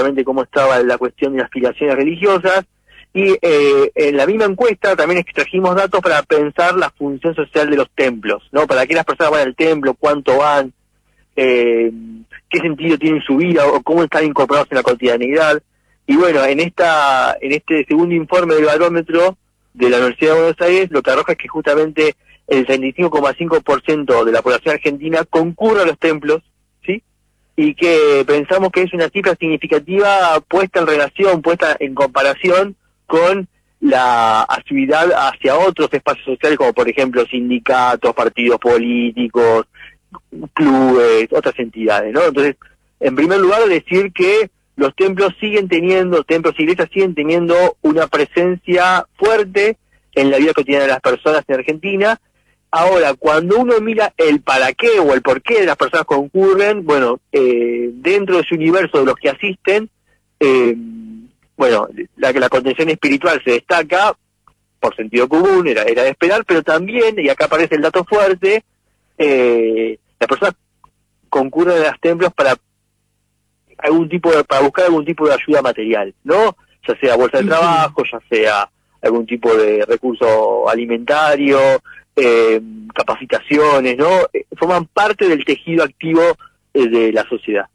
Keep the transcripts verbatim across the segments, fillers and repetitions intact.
justamente cómo estaba la cuestión de las filiaciones religiosas, y eh, en la misma encuesta también extrajimos datos para pensar la función social de los templos, ¿no? Para qué las personas van al templo, cuánto van, eh, qué sentido tiene su vida, o cómo están incorporados en la cotidianidad. Y bueno, en esta en este segundo informe del barómetro de la Universidad de Buenos Aires, lo que arroja es que justamente el treinta y cinco coma cinco por ciento de la población argentina concurre a los templos, ¿sí? Y que pensamos que es una cifra significativa puesta en relación, puesta en comparación con la asiduidad hacia otros espacios sociales, como por ejemplo sindicatos, partidos políticos, clubes, otras entidades, ¿no? Entonces, en primer lugar, decir que los templos siguen teniendo, templos y iglesias siguen teniendo una presencia fuerte en la vida cotidiana de las personas en Argentina. Ahora, cuando uno mira el para qué o el por qué de las personas concurren, bueno, eh, dentro de ese universo de los que asisten, eh, bueno, la, la contención espiritual se destaca por sentido común, era, era de esperar, pero también, y acá aparece el dato fuerte, eh, las personas concurren a los templos para algún tipo de, para buscar algún tipo de ayuda material, ¿no? Ya sea bolsa de trabajo, ya sea algún tipo de recurso alimentario, eh, capacitaciones, ¿no? Eh, forman parte del tejido activo eh, de la sociedad.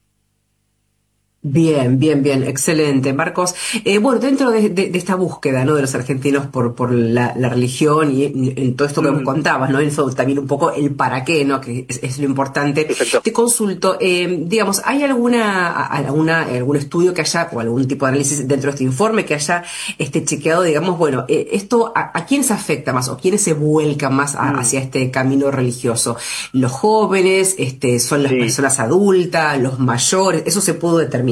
Bien, bien, bien, excelente, Marcos. Eh, bueno, dentro de, de, de esta búsqueda, ¿no?, de los argentinos por por la, la religión y en, en todo esto que mm. vos contabas, ¿no?, eso también un poco el para qué, ¿no?, que es, es lo importante. Perfecto. Te consulto, eh, digamos, ¿hay alguna alguna algún estudio que haya, o algún tipo de análisis dentro de este informe que haya este chequeado, digamos, bueno, eh, esto a, a quiénes afecta más o quiénes se vuelcan más a, mm. hacia este camino religioso? ¿Los jóvenes, este, son las sí. personas adultas, los mayores? ¿Eso se pudo determinar?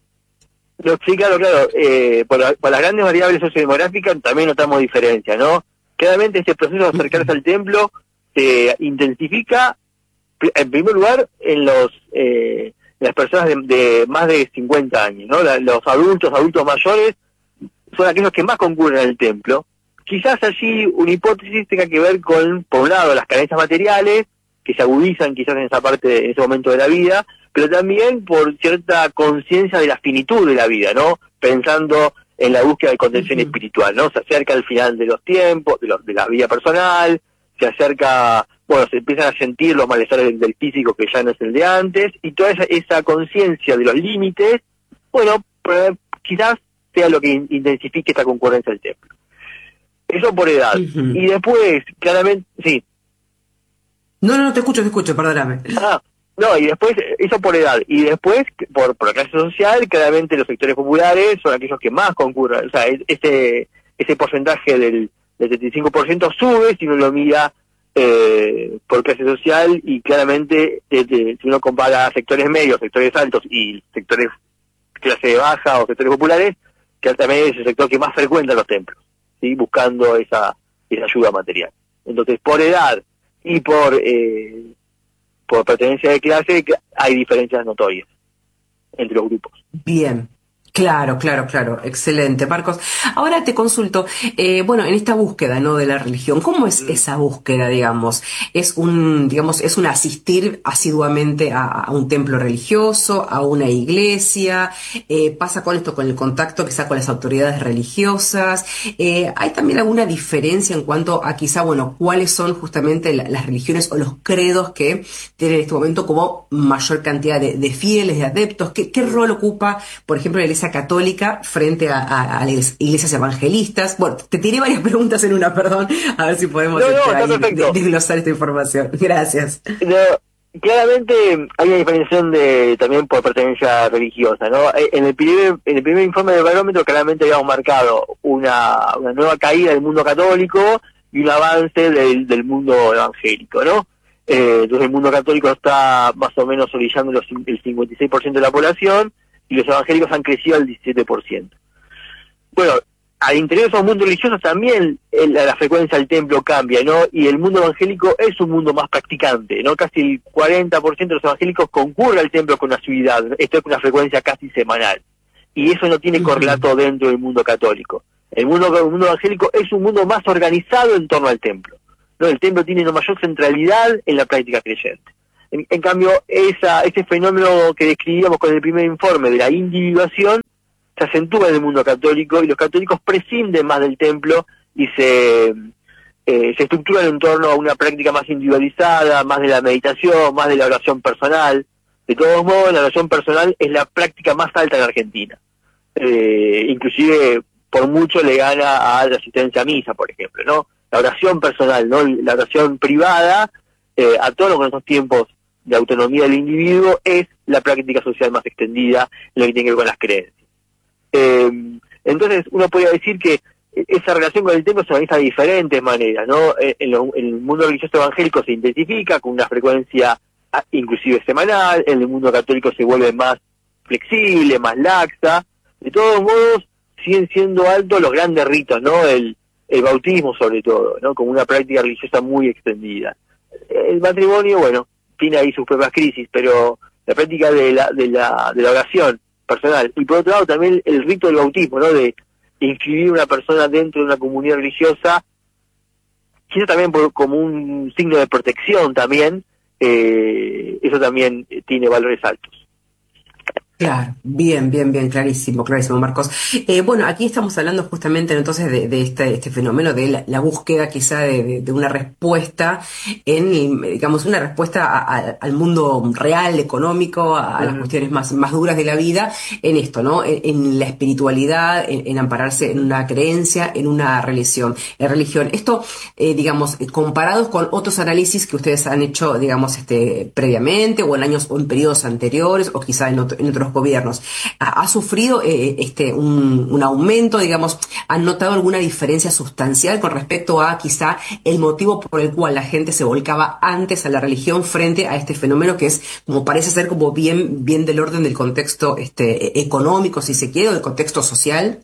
No, sí, claro, claro. Eh, por, la, por las grandes variables sociodemográficas también notamos diferencias, ¿no? Claramente este proceso de acercarse al templo se intensifica, en primer lugar, en los eh, en las personas de, de más de cincuenta años, ¿no? La, los adultos, adultos mayores, son aquellos que más concurren al templo. Quizás allí una hipótesis tenga que ver con, por un lado, las carencias materiales, que se agudizan quizás en esa parte, en ese momento de la vida, pero también por cierta conciencia de la finitud de la vida, ¿no? Pensando en la búsqueda de contención uh-huh. espiritual, ¿no? Se acerca al final de los tiempos, de, los, de la vida personal, se acerca, bueno, se empiezan a sentir los malestares del, del físico que ya no es el de antes, y toda esa, esa conciencia de los límites, bueno, pues, quizás sea lo que intensifique esta concurrencia al templo. Eso por edad. Uh-huh. Y después, claramente, sí. No, no, no, te escucho, te escucho, perdóname. Ah, no, y después, eso por edad, y después, por, por la clase social, claramente los sectores populares son aquellos que más concurren, o sea, ese ese porcentaje del, del setenta y cinco por ciento sube si uno lo mira eh, por clase social, y claramente, eh, eh, si uno compara sectores medios, sectores altos y sectores clase baja o sectores populares, que también es el sector que más frecuenta los templos, ¿sí? Buscando esa, esa ayuda material. Entonces, por edad y por... Eh, por pertenencia de clase, hay diferencias notorias entre los grupos. Bien. Claro, claro, claro, excelente, Marcos. Ahora te consulto, eh, bueno, en esta búsqueda, ¿no?, de la religión, ¿cómo es esa búsqueda, digamos? ¿Es un, digamos, es un asistir asiduamente a, a un templo religioso, a una iglesia? Eh, ¿Pasa con esto, con el contacto quizá con las autoridades religiosas? Eh, ¿hay también alguna diferencia en cuanto a quizá, bueno, cuáles son justamente la, las religiones o los credos que tienen en este momento como mayor cantidad de, de fieles, de adeptos? ¿Qué, qué rol ocupa, por ejemplo, la iglesia católica frente a, a, a las iglesias evangelistas? Bueno, te tiré varias preguntas en una, perdón, a ver si podemos no, no, este, ahí, desglosar esta información. Gracias. No, claramente hay una diferenciación de también por pertenencia religiosa, ¿no? En el primer, en el primer informe del barómetro claramente habíamos marcado una, una nueva caída del mundo católico y un avance del, del mundo evangélico, ¿no? Eh, entonces el mundo católico está más o menos orillando los, el cincuenta y seis por ciento de la población, y los evangélicos han crecido al diecisiete por ciento. Bueno, al interior de esos mundos religiosos también el, la frecuencia del templo cambia, ¿no? Y el mundo evangélico es un mundo más practicante, ¿no? Casi el cuarenta por ciento de los evangélicos concurre al templo con asiduidad, esto es una frecuencia casi semanal. Y eso no tiene correlato dentro del mundo católico. El mundo, el mundo evangélico es un mundo más organizado en torno al templo, ¿no? El templo tiene una mayor centralidad en la práctica creyente. En, en cambio, esa ese fenómeno que describíamos con el primer informe de la individuación se acentúa en el mundo católico y los católicos prescinden más del templo y se, eh, se estructuran en torno a una práctica más individualizada, más de la meditación, más de la oración personal. De todos modos, la oración personal es la práctica más alta en Argentina. Eh, inclusive, por mucho le gana a la asistencia a misa, por ejemplo, ¿no? La oración personal, ¿no? La oración privada, eh, a todos los esos tiempos de autonomía del individuo, es la práctica social más extendida en lo que tiene que ver con las creencias. Eh, entonces, uno podría decir que esa relación con el templo se organiza de diferentes maneras, ¿no? En, lo, en el mundo religioso evangélico se intensifica con una frecuencia inclusive semanal, en el mundo católico se vuelve más flexible, más laxa. De todos modos, siguen siendo altos los grandes ritos, ¿no? El, el bautismo sobre todo, ¿no? Como una práctica religiosa muy extendida. El matrimonio, bueno, tiene ahí sus propias crisis, pero la práctica de la, de la, de la oración personal, y por otro lado también el rito del bautismo, ¿no? De inscribir a una persona dentro de una comunidad religiosa, quizá también por, como un signo de protección también, eh, eso también tiene valores altos. Claro, bien, bien, bien, clarísimo, clarísimo, Marcos. Eh, bueno, aquí estamos hablando justamente entonces de, de este, este fenómeno de la, la búsqueda quizá de, de, de una respuesta en, digamos, una respuesta a, a, al mundo real, económico, a, a las cuestiones más, más duras de la vida, en esto, ¿no? En, en la espiritualidad, en, en ampararse en una creencia, en una religión. En religión. Esto, eh, digamos, comparados con otros análisis que ustedes han hecho, digamos, este, previamente, o en años, o en periodos anteriores, o quizá en, otro, en otros gobiernos, ¿ha, ha sufrido eh, este un, un aumento, digamos, han notado alguna diferencia sustancial con respecto a quizá el motivo por el cual la gente se volcaba antes a la religión frente a este fenómeno que es, como parece ser como bien, bien del orden del contexto este económico, si se quiere, o del contexto social?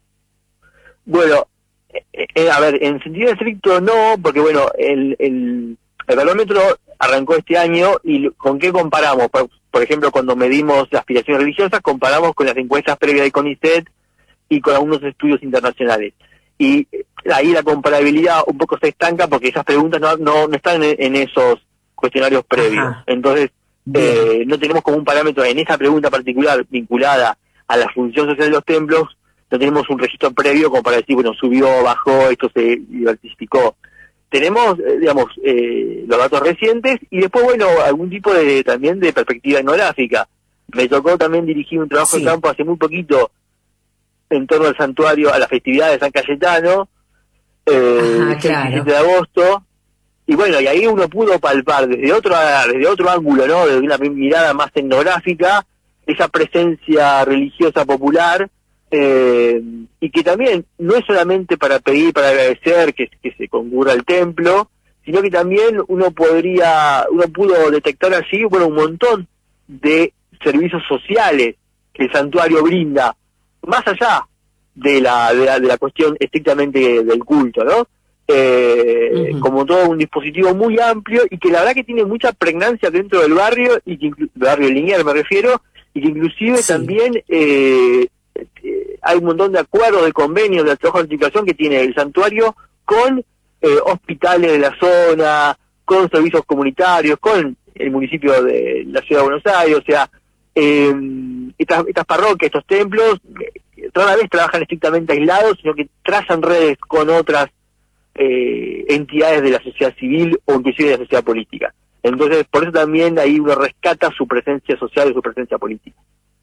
Bueno, eh, a ver, en sentido estricto no, porque bueno, el, el, el barómetro arrancó este año y ¿con qué comparamos? Por, por ejemplo, cuando medimos las aspiraciones religiosas, comparamos con las encuestas previas de CONICET y con algunos estudios internacionales. Y ahí la comparabilidad un poco se estanca porque esas preguntas no, no, no están en, en esos cuestionarios previos. Ajá. Entonces, eh, no tenemos como un parámetro en esa pregunta particular vinculada a la función social de los templos, no tenemos un registro previo como para decir, bueno, subió, bajó, esto se diversificó. Tenemos, eh, digamos, eh, los datos recientes y después, bueno, algún tipo de también de perspectiva etnográfica. Me tocó también dirigir un trabajo sí. de campo hace muy poquito en torno al santuario, a la festividad de San Cayetano, eh, Ajá, claro. el diecisiete de agosto, y bueno, y ahí uno pudo palpar desde otro, desde otro ángulo, ¿no? Desde una mirada más etnográfica, esa presencia religiosa popular, Eh, y que también no es solamente para pedir, para agradecer que, que se concurra al templo, sino que también uno podría, uno pudo detectar allí, bueno, un montón de servicios sociales que el santuario brinda, más allá de la, de la, de la cuestión estrictamente del culto, ¿no? Eh, uh-huh. Como todo un dispositivo muy amplio y que la verdad que tiene mucha pregnancia dentro del barrio, y que inclu- barrio de Liniers me refiero, y que inclusive sí. también eh, hay un montón de acuerdos, de convenios, de trabajo de articulación que tiene el santuario con eh, hospitales de la zona, con servicios comunitarios, con el municipio de la ciudad de Buenos Aires, o sea, eh, estas, estas parroquias, estos templos, eh, rara vez trabajan estrictamente aislados, sino que trazan redes con otras eh, entidades de la sociedad civil o inclusive de la sociedad política. Entonces, por eso también ahí uno rescata su presencia social y su presencia política.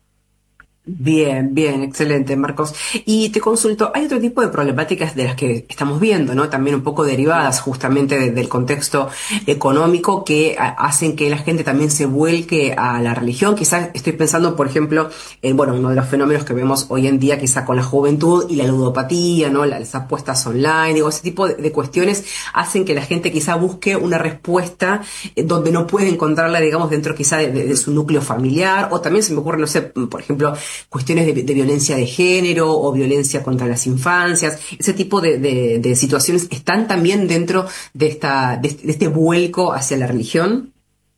Bien, bien, excelente, Marcos. Y te consulto, hay otro tipo de problemáticas de las que estamos viendo, ¿no? También un poco derivadas justamente de, del contexto económico que a, hacen que la gente también se vuelque a la religión. Quizás estoy pensando, por ejemplo, en, bueno, uno de los fenómenos que vemos hoy en día quizá con la juventud y la ludopatía, ¿no? Las apuestas online, digo, ese tipo de, de cuestiones hacen que la gente quizá busque una respuesta eh, donde no puede encontrarla, digamos, dentro quizá de, de, de su núcleo familiar, o también se me ocurre, no sé, por ejemplo, cuestiones de, de violencia de género o violencia contra las infancias, ese tipo de, de, de situaciones están también dentro de esta de este, de este vuelco hacia la religión.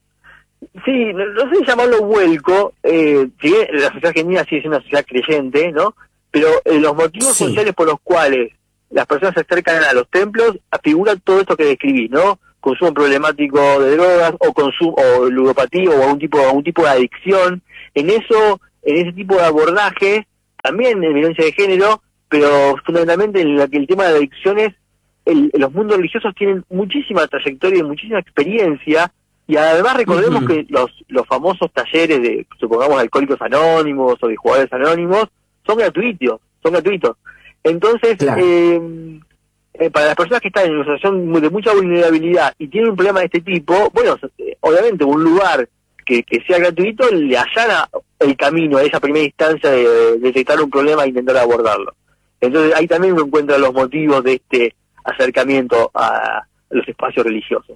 Sí, no, no sé si llamarlo vuelco, eh, si la sociedad argentina sigue siendo una sociedad creyente, ¿no? Pero eh, los motivos sí. sociales por los cuales las personas se acercan a los templos figuran todo esto que describí, ¿no? consumo problemático de drogas o consumo o ludopatía o algún tipo algún tipo de adicción. En eso, en ese tipo de abordaje, también en violencia de género, pero fundamentalmente en la que el tema de adicciones, el, los mundos religiosos tienen muchísima trayectoria y muchísima experiencia, y además recordemos uh-huh. que los los famosos talleres de, supongamos, de Alcohólicos Anónimos o de Jugadores Anónimos, son gratuitos, son gratuitos. Entonces, claro. eh, eh, para las personas que están en una situación de mucha vulnerabilidad y tienen un problema de este tipo, bueno, obviamente un lugar que, que sea gratuito le allana el camino a esa primera instancia de, de detectar un problema e intentar abordarlo. Entonces ahí también uno encuentra los motivos de este acercamiento a los espacios religiosos.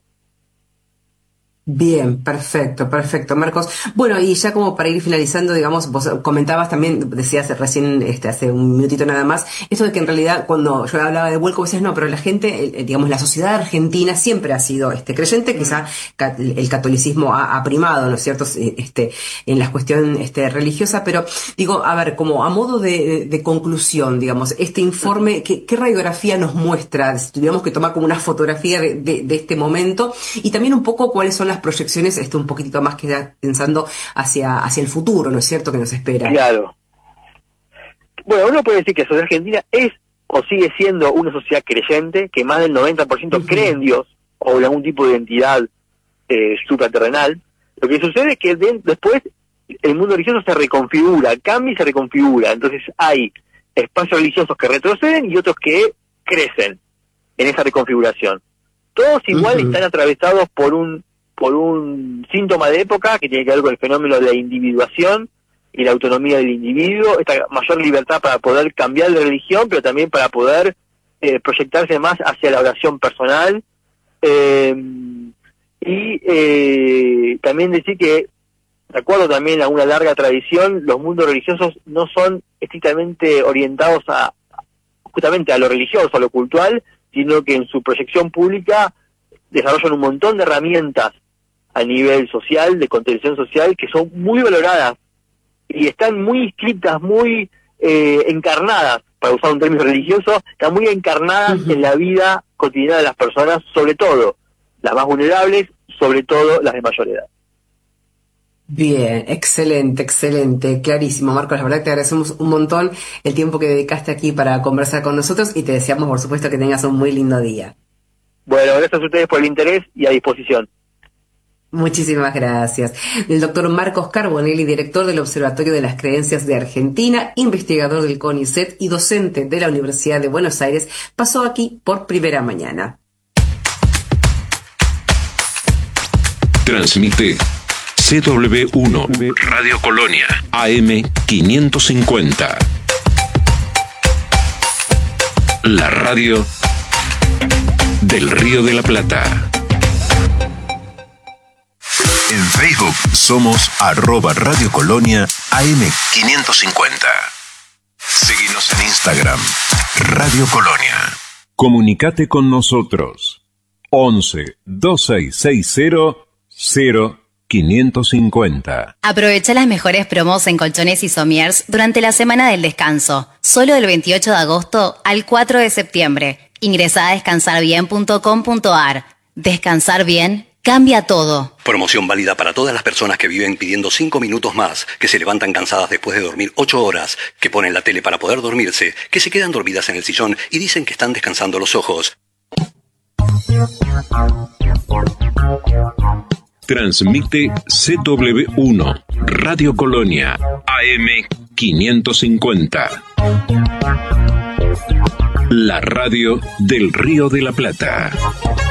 Bien, perfecto, perfecto, Marcos. Bueno, y ya como para ir finalizando, digamos, vos comentabas también, decías recién, este, hace un minutito nada más, esto de que en realidad cuando yo hablaba de vuelco, decías, no, pero la gente, digamos, la sociedad argentina siempre ha sido este creyente, quizá el catolicismo ha, ha primado, ¿no es cierto?, este, en la cuestión este, religiosa, pero digo, a ver, como a modo de, de conclusión, digamos, este informe, ¿qué, qué radiografía nos muestra? Si tuviéramos que tomar como una fotografía de, de, de este momento, y también un poco cuáles son las proyecciones, esto un poquitito más que pensando hacia hacia el futuro, ¿no es cierto?, que nos espera. Claro. Bueno, uno puede decir que la sociedad argentina es o sigue siendo una sociedad creyente, que más del noventa por ciento uh-huh. cree en Dios o en algún tipo de entidad eh, supraterrenal. Lo que sucede es que de, después el mundo religioso se reconfigura, cambia y se reconfigura. Entonces hay espacios religiosos que retroceden y otros que crecen en esa reconfiguración. Todos igual uh-huh. están atravesados por un por un síntoma de época que tiene que ver con el fenómeno de la individuación y la autonomía del individuo, esta mayor libertad para poder cambiar de religión, pero también para poder eh, proyectarse más hacia la oración personal, eh, y eh, también decir que, de acuerdo también a una larga tradición, los mundos religiosos no son estrictamente orientados a justamente a lo religioso, a lo cultural, sino que en su proyección pública desarrollan un montón de herramientas a nivel social, de contención social, que son muy valoradas y están muy inscritas, muy eh, encarnadas, para usar un término religioso, están muy encarnadas uh-huh. en la vida cotidiana de las personas, sobre todo las más vulnerables, sobre todo las de mayor edad. Bien, excelente, excelente, clarísimo, Marcos. La verdad que te agradecemos un montón el tiempo que dedicaste aquí para conversar con nosotros y te deseamos, por supuesto, que tengas un muy lindo día. Bueno, gracias a ustedes por el interés y a disposición. Muchísimas gracias. El doctor Marcos Carbonelli, director del Observatorio de las Creencias de Argentina, investigador del CONICET y docente de la Universidad de Buenos Aires, pasó aquí por Primera Mañana. Transmite C W uno, Radio Colonia, A M quinientos cincuenta. La radio del Río de la Plata. En Facebook somos arroba Radio Colonia A M quinientos cincuenta. Seguinos en Instagram, Radio Colonia. Comunicate con nosotros. once, dos seis seis cero, cero quinientos cincuenta. Aprovecha las mejores promos en colchones y somiers durante la semana del descanso. Solo del veintiocho de agosto al cuatro de septiembre. Ingresá a descansar bien punto com punto a r. Descansar bien cambia todo. Promoción válida para todas las personas que viven pidiendo cinco minutos más, que se levantan cansadas después de dormir ocho horas, que ponen la tele para poder dormirse, que se quedan dormidas en el sillón y dicen que están descansando los ojos. Transmite C W uno, Radio Colonia, A M quinientos cincuenta. La radio del Río de la Plata.